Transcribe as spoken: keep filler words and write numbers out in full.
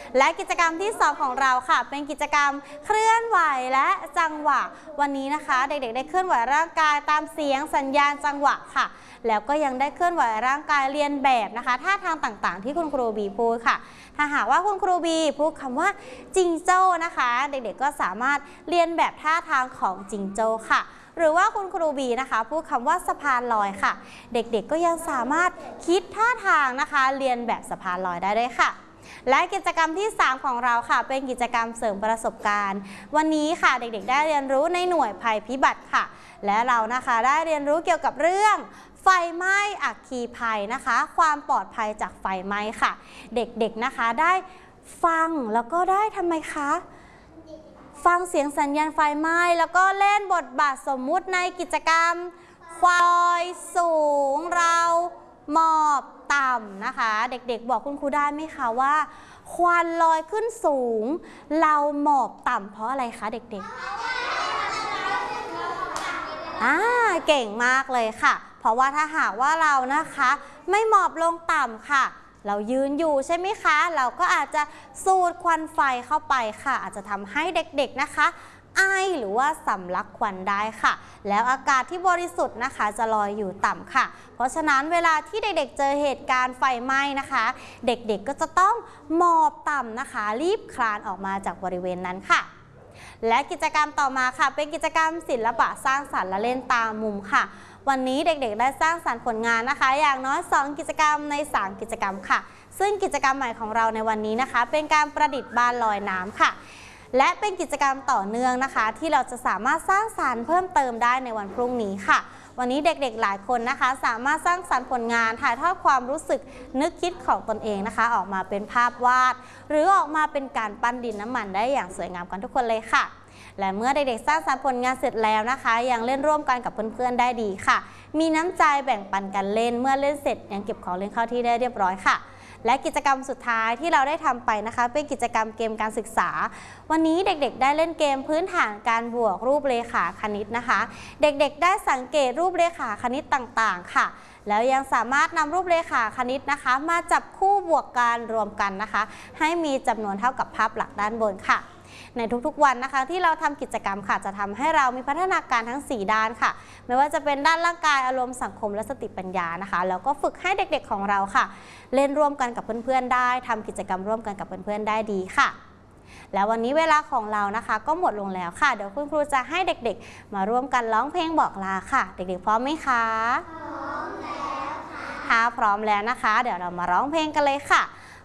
และกิจกรรมที่สองของเราค่ะเป็นกิจกรรมเคลื่อนไหวและจังหวะวันนี้นะคะเด็กๆได้เคลื่อนไหวร่างกายตามเสียงสัญญาณจังหวะค่ะแล้วก็ยังได้เคลื่อนไหวร่างกายเรียนแบบนะคะท่าทางต่างๆที่คุณครูบีพูดค่ะถ้าหากว่าคุณครูบีพูดคำว่าจิงโจ้นะคะเด็กๆก็สามารถเรียนแบบท่าทางของจิงโจ้ค่ะหรือว่าคุณครูบีนะคะพูดคำว่าสะพานลอยค่ะเด็กๆก็ยังสามารถคิดท่าทางนะคะเรียนแบบสะพานลอยได้ด้วยค่ะและกิจกรรมที่สามของเราค่ะเป็นกิจกรรมเสริมประสบการณ์วันนี้ค่ะเด็กๆได้เรียนรู้ในหน่วยภัยพิบัติค่ะและเรานะคะได้เรียนรู้เกี่ยวกับเรื่องไฟไหม้อัคคีภัยนะคะความปลอดภัยจากไฟไหม้ค่ะเด็กๆนะคะได้ฟังแล้วก็ได้ทำไมคะฟังเสียงสัญญาณไฟไหม้แล้วก็เล่นบทบาทสมมุติในกิจกรรมความลอยสูงเราหมอบต่ำนะคะเด็กๆบอกคุณครูได้ไหมคะว่าควันลอยขึ้นสูงเราหมอบต่ำเพราะอะไรคะเด็กๆอ่าเก่งมากเลยค่ะเพราะว่าถ้าหากว่าเรานะคะไม่หมอบลงต่ำค่ะเรายืนอยู่ใช่ไหมคะเราก็อาจจะสูดควันไฟเข้าไปค่ะอาจจะทำให้เด็กๆนะคะไอหรือว่าสำลักควันได้ค่ะแล้วอากาศที่บริสุทธิ์นะคะจะลอยอยู่ต่ำค่ะเพราะฉะนั้นเวลาที่เด็กๆเจอเหตุการณ์ไฟไหม้นะคะเด็กๆก็จะต้องหมอบต่ำนะคะรีบคลานออกมาจากบริเวณนั้นค่ะและกิจกรรมต่อมาค่ะเป็นกิจกรรมศิลปะสร้างสรรค์และเล่นตามมุมค่ะวันนี้เด็กๆได้สร้างสรรค์ผลงานนะคะอย่างน้อยสองกิจกรรมในสามกิจกรรมค่ะซึ่งกิจกรรมใหม่ของเราในวันนี้นะคะเป็นการประดิษฐ์บ้านลอยน้ำค่ะและเป็นกิจกรรมต่อเนื่องนะคะที่เราจะสามารถสร้างสรรค์เพิ่มเติมได้ในวันพรุ่งนี้ค่ะวันนี้เด็กๆหลายคนนะคะสามารถสร้างสรรค์ผลงานถ่ายทอดความรู้สึกนึกคิดของตนเองนะคะออกมาเป็นภาพวาดหรือออกมาเป็นการปั้นดินน้ำมันได้อย่างสวยงามกันทุกคนเลยค่ะและเมื่อเด็กๆสร้างสรรค์ผลงานเสร็จแล้วนะคะยังเล่นร่วมกันกับเพื่อนๆได้ดีค่ะมีน้ำใจแบ่งปันกันเล่นเมื่อเล่นเสร็จยังเก็บของเล่นเข้าที่ได้เรียบร้อยค่ะและกิจกรรมสุดท้ายที่เราได้ทำไปนะคะเป็นกิจกรรมเกมการศึกษาวันนี้เด็กๆได้เล่นเกมพื้นฐานการบวกรูปเรขาคณิตนะคะเด็กๆได้สังเกตรูปเรขาคณิตต่างๆค่ะแล้วยังสามารถนำรูปเรขาคณิตนะคะมาจับคู่บวกกันรวมกันนะคะให้มีจำนวนเท่ากับภาพหลักด้านบนค่ะในทุกๆวันนะคะที่เราทำกิจกรรมค่ะจะทำให้เรามีพัฒนาการทั้งสี่ด้านค่ะไม่ว่าจะเป็นด้านร่างกายอารมณ์สังคมและสติปัญญานะคะแล้วก็ฝึกให้เด็กๆของเราค่ะเล่นร่วมกันกับเพื่อนๆได้ทำกิจกรรมร่วมกันกับเพื่อนๆได้ดีค่ะแล้ววันนี้เวลาของเรานะคะก็หมดลงแล้วค่ะเดี๋ยวคุณครูจะให้เด็กๆมาร่วมกันร้องเพลงบอกลาค่ะเด็กๆพร้อมไหมคะพร้อมแล้วค่ะถ้าพร้อมแล้วนะคะเดี๋ยวเรามาร้องเพลงกันเลยค่ะ